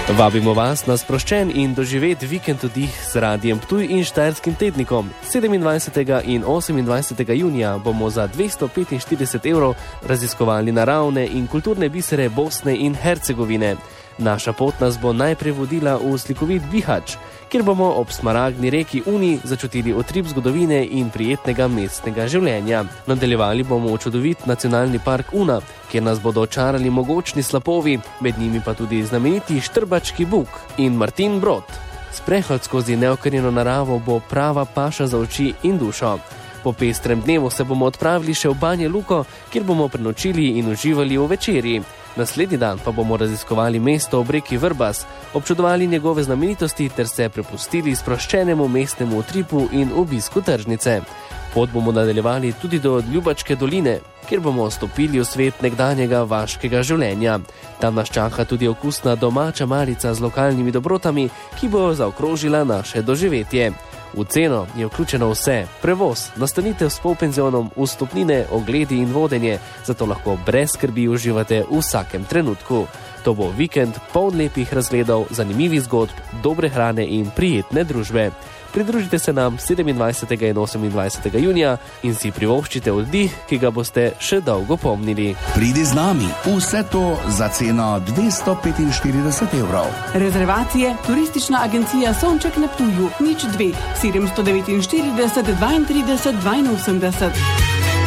Vabimo vas na sproščen in doživet vikend oddih z Radiem Ptuj in Štajerskim tednikom. 27. in 28. junija bomo za 245 € raziskovali naravne in kulturne bisere Bosne in Hercegovine. Naša pot nas bo najprej vodila v slikovit Bihać, kjer bomo ob smaragdni reki Uni začutili utrip zgodovine in prijetnega mestnega življenja. Nadaljevali bomo v čudovit nacionalni park Una, kjer nas bodo očarali mogočni slapovi, med njimi pa tudi znameniti Štrbački buk in Martin Brod. Sprehod skozi neokrnjeno naravo bo prava paša za oči in dušo. Po pestrem dnevu se bomo odpravili še v Banje Luko, kjer bomo prenočili in uživali v večerji. Naslednji dan pa bomo raziskovali mesto ob reki Vrbas, občudovali njegove znamenitosti ter se prepustili sproščenemu mestnemu utripu in obisku tržnice. Pot bomo nadaljevali tudi do Ljubačke doline, kjer bomo stopili v svet nekdanjega vaškega življenja. Tam nas čaka tudi okusna domača malica z lokalnimi dobrotami, ki bo zaokrožila naše doživetje. V ceno je vključeno vse, prevoz, nastanitev s polpenzionom, vstopnine, ogledi in vodenje, zato lahko brez skrbi uživate v vsakem trenutku. To bo vikend poln lepih razgledov, zanimivih zgodb, dobre hrane in prijetne družbe. Pridružite se nam 27. in 28. junija in si privoščite oddih, ki ga boste še dolgo pomnili. Pridi z nami, vse to za ceno 245 €. Rezervacije Turistična agencija Sonček na Ptuju 02 749 32 82.